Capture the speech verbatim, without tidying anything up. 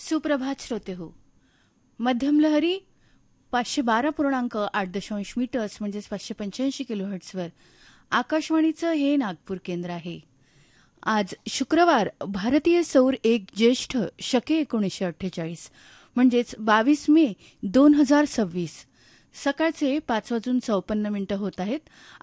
सुप्रभात श्रोते हो. मध्यम लहरी पाचशे बारा पूर्णांक आठ दशांश मीटर्स म्हणजेच पाचशे पंच्याऐंशी किलोहर्ट्झवर आकाशवाणीचं हे नागपूर केंद्र आहे. आज शुक्रवार भारतीय सौर एक ज्येष्ठ शके एकोणीसशे अठ्ठेचाळीस म्हणजेच बावीस मे दोन हजार सव्वीस सकाळचे पाच वाजून चौपन्न मिनिटं होत आहेत.